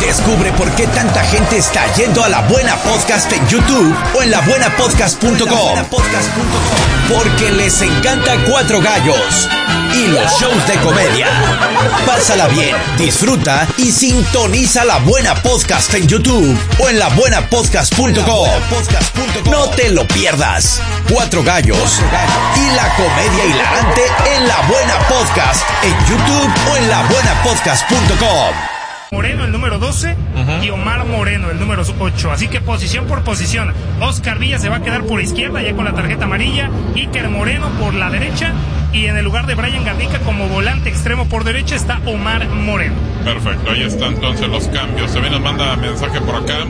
Descubre por qué tanta gente está yendo a La Buena Podcast en YouTube o en labuenapodcast.com. Porque les encanta Cuatro Gallos y los shows de comedia. Pásala bien, disfruta y sintoniza La Buena Podcast en YouTube o en labuenapodcast.com. No te lo pierdas. Cuatro Gallos y la comedia hilarante en La Buena Podcast en YouTube o en labuenapodcast.com. Moreno, el número 12, y Omar Moreno, el número 8. Así que posición por posición. Oscar Villa se va a quedar por izquierda, ya con la tarjeta amarilla. Iker Moreno por la derecha. Y en el lugar de Brian Garnica como volante extremo por derecha está Omar Moreno. Perfecto, ahí están entonces los cambios. Se ve, nos manda mensaje por acá.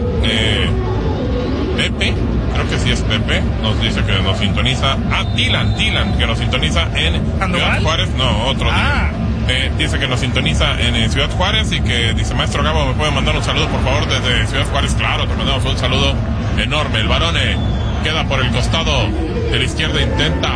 Pepe, creo que sí es Pepe, nos dice que nos sintoniza. Dylan, que nos sintoniza en Ciudad Juárez. No, otro dice que nos sintoniza en Ciudad Juárez y que dice, maestro Gabo, ¿me puede mandar un saludo por favor desde Ciudad Juárez? Claro, te mandamos un saludo enorme. El balón queda por el costado de la izquierda, intenta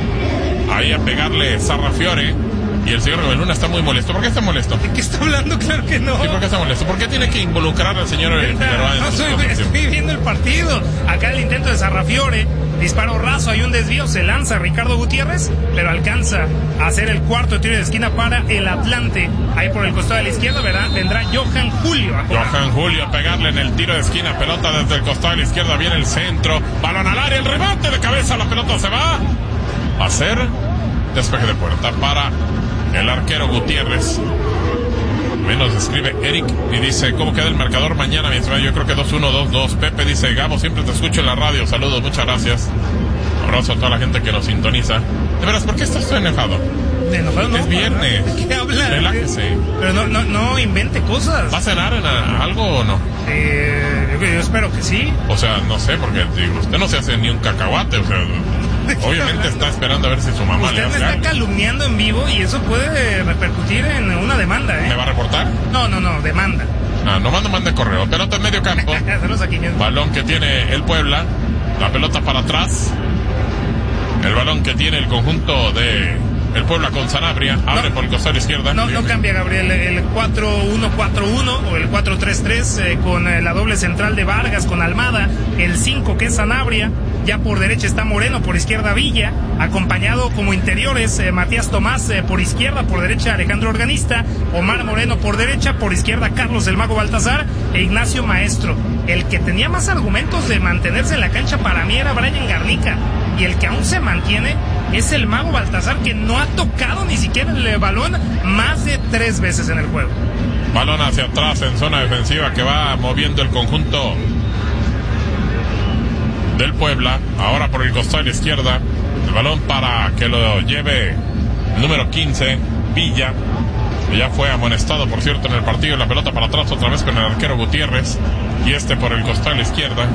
ahí a pegarle Sarrafiore y el señor Luna está muy molesto. ¿Por qué está molesto? ¿De qué está hablando? Claro que no. Sí, ¿por qué está molesto? ¿Por qué tiene que involucrar al señor Figueroa? Estoy viendo el partido. Acá el intento de Sarrafiore, disparo raso, hay un desvío, se lanza Ricardo Gutiérrez, pero alcanza a hacer el cuarto tiro de esquina para el Atlante. Ahí por el costado de la izquierda vendrá Johan Julio a pegarle en el tiro de esquina, pelota desde el costado de la izquierda, viene el centro, balón al área, el remate de cabeza, la pelota se va a hacer despeje de puerta para el arquero Gutiérrez. Menos escribe Eric y dice, ¿cómo queda el marcador mañana? Yo creo que 2-1, 2-2. Pepe dice, Gabo, siempre te escucho en la radio. Saludos, muchas gracias. Abrazo a toda la gente que nos sintoniza. De veras, ¿por qué estás enojado? De enojado no. Es viernes. ¿Qué habla? Relájese. Pero no invente cosas. ¿Va a cenar en algo o no? Yo espero que sí. O sea, no sé, porque digo, usted no se hace ni un cacahuate, o sea... Obviamente está esperando a ver si su mamá le hace Usted me está calumniando en vivo y eso puede repercutir en una demanda, ¿eh? ¿Me va a reportar? No, demanda. No mande correo. Pelota en medio campo. Balón que tiene el Puebla. La pelota para atrás. El balón que tiene el conjunto de el Puebla con Sanabria. Abre por el costado izquierda. No cambia, Gabriel. El 4-1-4-1 o el 4-3-3 con la doble central de Vargas con Almada. El 5 que es Sanabria. Ya por derecha está Moreno, por izquierda Villa, acompañado como interiores Matías Tomás por izquierda, por derecha Alejandro Organista, Omar Moreno por derecha, por izquierda Carlos el Mago Baltazar e Ignacio Maestro. El que tenía más argumentos de mantenerse en la cancha para mí era Brian Garnica, y el que aún se mantiene es el Mago Baltazar, que no ha tocado ni siquiera el balón más de 3 veces en el juego. Balón hacia atrás en zona defensiva que va moviendo el conjunto del Puebla, ahora por el costado de la izquierda, el balón para que lo lleve el número 15, Villa, que ya fue amonestado, por cierto, en el partido. La pelota para atrás otra vez con el arquero Gutiérrez, y por el costado de la izquierda.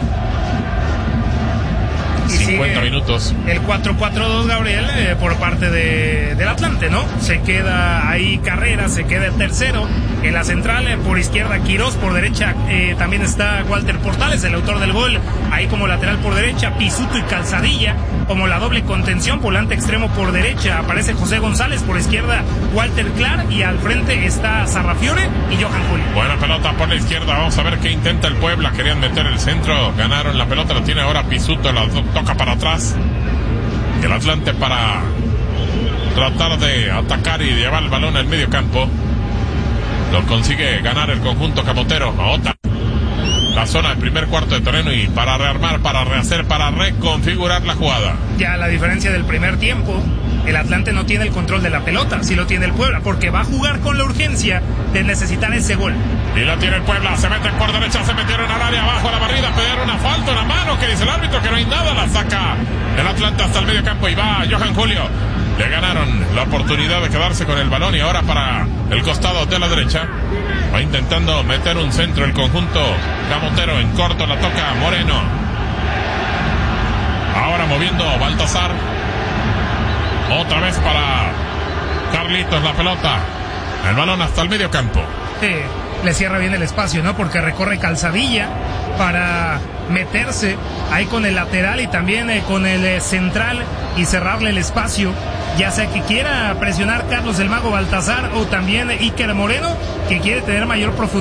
50 minutos. El 4-4-2, Gabriel, por parte del Atlante, ¿no? Se queda ahí Carrera, se queda el tercero. En la central, por izquierda Quirós, por derecha también está Walter Portales, el autor del gol, ahí como lateral por derecha, Pisuto y Calzadilla, como la doble contención, volante extremo por derecha, aparece José González, por izquierda Walter Clark, y al frente está Sarrafiore y Johan Julio. Buena pelota por la izquierda, vamos a ver qué intenta el Puebla, querían meter el centro, ganaron, la pelota la tiene ahora Pisuto, la toca para atrás, el Atlante para tratar de atacar y llevar el balón al medio campo. Lo consigue ganar el conjunto camotero. Ahota la zona del primer cuarto de terreno y para rearmar, para rehacer, para reconfigurar la jugada. Ya la diferencia del primer tiempo, el Atlante no tiene el control de la pelota, sí lo tiene el Puebla, porque va a jugar con la urgencia de necesitar ese gol. Y la tiene el Puebla, se meten por derecha, se metieron al área, abajo a la barrida, pidieron una falta, una mano, que dice el árbitro que no hay nada, la saca el Atlante hasta el medio campo y va Johan Julio. Le ganaron la oportunidad de quedarse con el balón y ahora para el costado de la derecha va intentando meter un centro el conjunto camotero, en corto la toca Moreno. Ahora moviendo Baltazar, otra vez para Carlitos la pelota, el balón hasta el medio campo. Sí, le cierra bien el espacio, ¿no? Porque recorre Calzadilla para meterse ahí con el lateral y también con el central y cerrarle el espacio, ya sea que quiera presionar Carlos el Mago Baltazar o también Iker Moreno, que quiere tener mayor profundidad